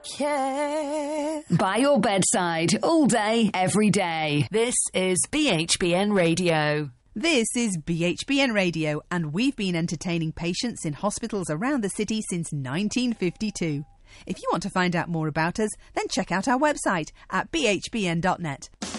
care. By your bedside, all day, every day. This is BHBN Radio. This is BHBN Radio, and we've been entertaining patients in hospitals around the city since 1952. If you want to find out more about us, then check out our website at bhbn.net.